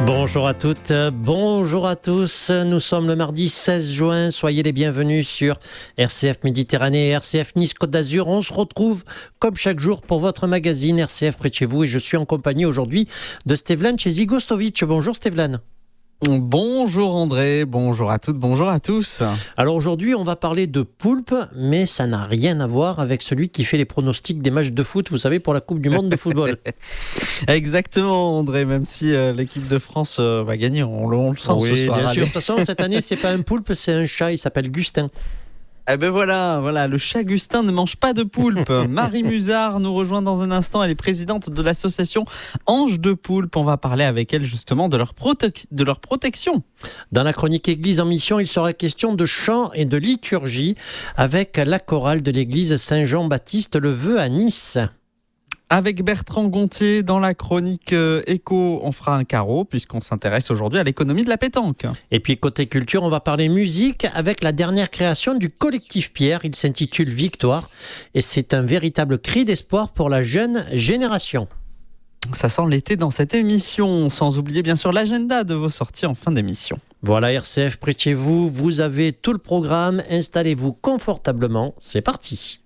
Bonjour à toutes, bonjour à tous. Nous sommes le mardi 16 juin. Soyez les bienvenus sur RCF Méditerranée et RCF Nice Côte d'Azur. On se retrouve comme chaque jour pour votre magazine RCF près de chez vous. Et je suis en compagnie aujourd'hui de Stevlan Chezigostovic. Bonjour Stevlan. Bonjour André, bonjour à toutes, bonjour à tous. Alors aujourd'hui, on va parler de poulpe, mais ça n'a rien à voir avec celui qui fait les pronostics des matchs de foot, vous savez, pour la Coupe du Monde de football. Exactement André, même si l'équipe de France va gagner, on le sent ce soir. Bien sûr. De toute façon, cette année, c'est pas un poulpe, c'est un chat, il s'appelle Gustin. Eh ben voilà, le chat Gustin ne mange pas de poulpe. Marie Musard nous rejoint dans un instant, elle est présidente de l'association Ange de Poulpe. On va parler avec elle justement de leur protection. Dans la chronique Église en mission, il sera question de chant et de liturgie avec la chorale de l'église Saint-Jean-Baptiste le Vœu à Nice. Avec Bertrand Gontier, dans la chronique Écho, on fera un carreau puisqu'on s'intéresse aujourd'hui à l'économie de la pétanque. Et puis côté culture, on va parler musique avec la dernière création du collectif Pierre. Il s'intitule Victoire et c'est un véritable cri d'espoir pour la jeune génération. Ça sent l'été dans cette émission, sans oublier bien sûr l'agenda de vos sorties en fin d'émission. Voilà, RCF près de chez vous, vous avez tout le programme, installez-vous confortablement, c'est parti.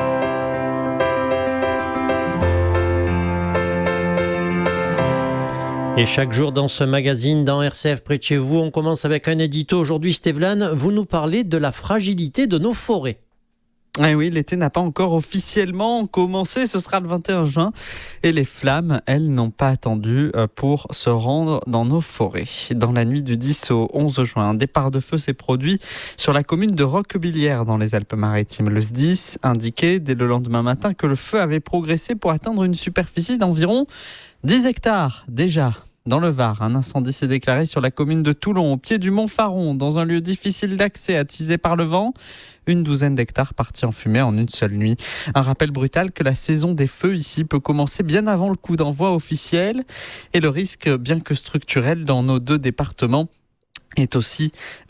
Et chaque jour dans ce magazine, dans RCF près de chez vous, on commence avec un édito. Aujourd'hui, Stevlan, vous nous parlez de la fragilité de nos forêts. Eh oui, l'été n'a pas encore officiellement commencé, ce sera le 21 juin. Et les flammes, elles, n'ont pas attendu pour se rendre dans nos forêts. Dans la nuit du 10 au 11 juin, un départ de feu s'est produit sur la commune de Roquebillière dans les Alpes-Maritimes. Le SDIS indiquait dès le lendemain matin que le feu avait progressé pour atteindre une superficie d'environ 10 hectares déjà. Dans le Var, un incendie s'est déclaré sur la commune de Toulon, au pied du Mont Faron, dans un lieu difficile d'accès, attisé par le vent. Une douzaine d'hectares partis en fumée en une seule nuit. Un rappel brutal que la saison des feux ici peut commencer bien avant le coup d'envoi officiel. Et le risque, bien que structurel, dans nos deux départements, est aussi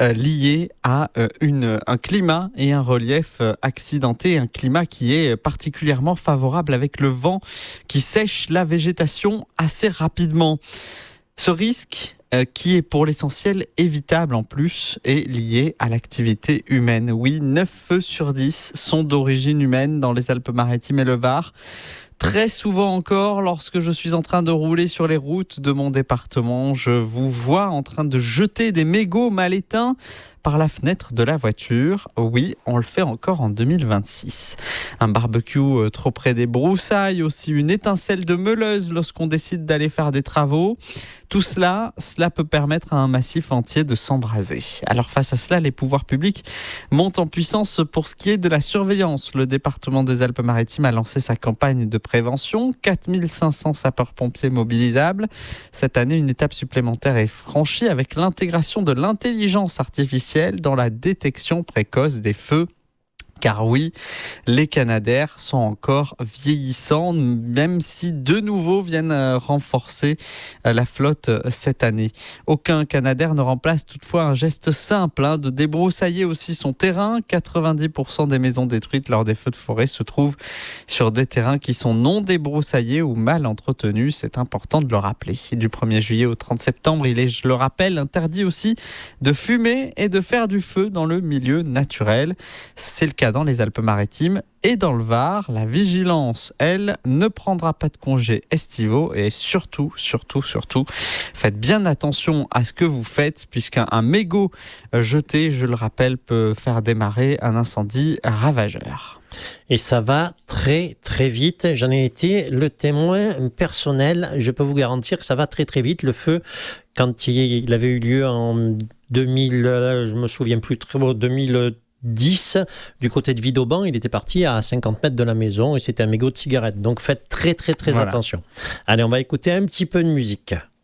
lié à un climat et un relief accidenté, un climat qui est particulièrement favorable avec le vent qui sèche la végétation assez rapidement. Ce risque, qui est pour l'essentiel évitable en plus, est lié à l'activité humaine. Oui, 9 feux sur 10 sont d'origine humaine dans les Alpes-Maritimes et le Var. Très souvent encore, lorsque je suis en train de rouler sur les routes de mon département, je vous vois en train de jeter des mégots mal éteints par la fenêtre de la voiture. Oui, on le fait encore en 2026. Un barbecue trop près des broussailles, aussi une étincelle de meuleuse lorsqu'on décide d'aller faire des travaux. Tout cela peut permettre à un massif entier de s'embraser. Alors face à cela, les pouvoirs publics montent en puissance pour ce qui est de la surveillance. Le département des Alpes-Maritimes a lancé sa campagne de prévention. 4500 sapeurs-pompiers mobilisables. Cette année, une étape supplémentaire est franchie avec l'intégration de l'intelligence artificielle dans la détection précoce des feux. Car oui, les Canadaires sont encore vieillissants, même si de nouveaux viennent renforcer la flotte cette année. Aucun Canadair ne remplace toutefois un geste simple de débroussailler aussi son terrain. 90% des maisons détruites lors des feux de forêt se trouvent sur des terrains qui sont non débroussaillés ou mal entretenus. C'est important de le rappeler. Du 1er juillet au 30 septembre, il est, je le rappelle, interdit aussi de fumer et de faire du feu dans le milieu naturel. C'est le cas dans les Alpes-Maritimes et dans le Var. La vigilance, elle, ne prendra pas de congés estivaux et surtout, faites bien attention à ce que vous faites puisqu'un mégot jeté, je le rappelle, peut faire démarrer un incendie ravageur. Et ça va très très vite. J'en ai été le témoin personnel. Je peux vous garantir que ça va très très vite. Le feu, quand il avait eu lieu en 2000, je me souviens plus très bien, 2010, du côté de Vidauban, il était parti à 50 mètres de la maison et c'était un mégot de cigarette. Donc faites très très très attention. Allez, on va écouter un petit peu de musique.